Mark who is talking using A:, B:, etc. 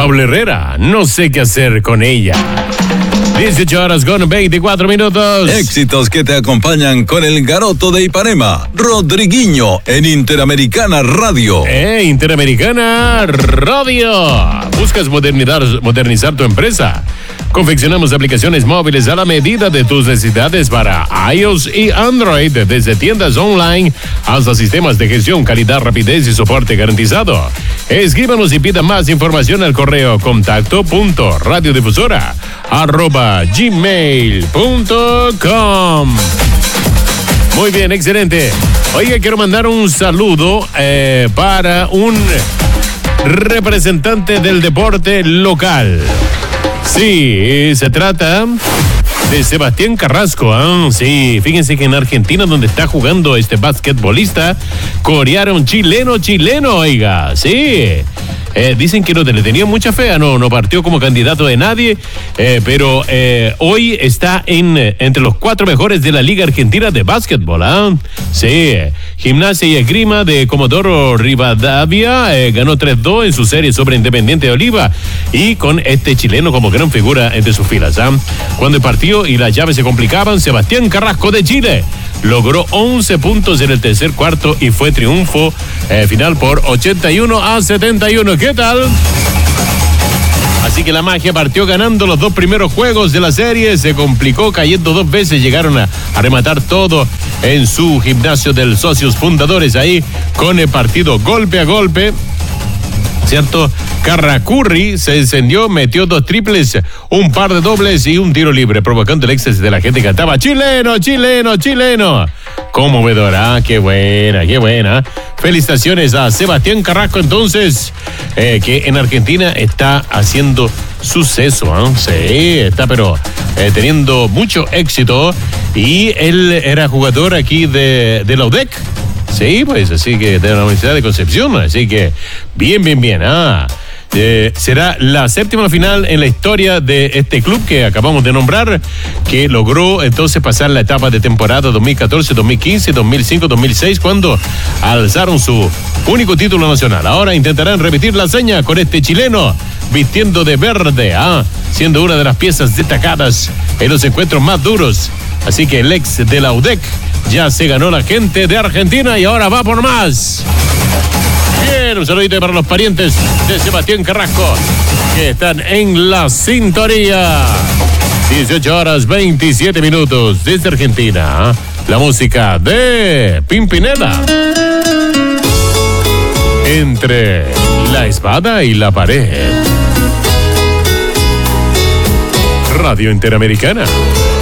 A: Pablo Herrera, no sé qué hacer con ella. 18 horas con 24 minutos.
B: Éxitos que te acompañan con el Garoto de Ipanema, Rodriguinho, en Interamericana Radio.
A: Interamericana Radio. ¿Buscas modernizar tu empresa? Confeccionamos aplicaciones móviles a la medida de tus necesidades para iOS y Android, desde tiendas online hasta sistemas de gestión, calidad, rapidez y soporte garantizado. Escríbanos y pida más información al correo contacto.radiodifusora@gmail.com. Muy bien, excelente. Oiga, quiero mandar un saludo para un representante del deporte local. Sí, se trata de Sebastián Carrasco. Sí, fíjense que en Argentina, donde está jugando este basquetbolista, corearon chileno, oiga, sí. Dicen que no le tenían mucha fe, no partió como candidato de nadie, pero hoy está entre los 4 mejores de la Liga Argentina de Básquetbol. Sí, Gimnasia y Esgrima de Comodoro Rivadavia ganó 3-2 en su serie sobre Independiente de Oliva, y con este chileno como gran figura entre sus filas. Cuando el partido y las llaves se complicaban, Sebastián Carrasco de Chile logró 11 puntos en el tercer cuarto y fue triunfo final por 81-71. ¿Qué tal? Así que la magia partió ganando los 2 primeros juegos de la serie, se complicó cayendo 2 veces, llegaron a rematar todo en su gimnasio del Socios Fundadores, ahí con el partido golpe a golpe. ¿Cierto? Carracurri se encendió, metió 2 triples, un par de dobles y un tiro libre, provocando el éxtasis de la gente que cantaba chileno. Conmovedora, qué buena. Felicitaciones a Sebastián Carrasco, entonces, que en Argentina está haciendo suceso. Sí, está teniendo mucho éxito, y él era jugador aquí de la UDEC. Sí, pues, así que de la Universidad de Concepción, así que bien. Será la 7ª final en la historia de este club que acabamos de nombrar, que logró entonces pasar la etapa de temporada 2014, 2015, 2005, 2006, cuando alzaron su único título nacional. Ahora intentarán repetir la hazaña con este chileno vistiendo de verde, siendo una de las piezas destacadas en los encuentros más duros. Así que el ex de la UDEC ya se ganó la gente de Argentina y ahora va por más. Bien, un saludito para los parientes de Sebastián Carrasco que están en la sintonía. 18 horas 27 minutos desde Argentina. La música de Pimpinela. Entre la espada y la pared. Radio Interamericana.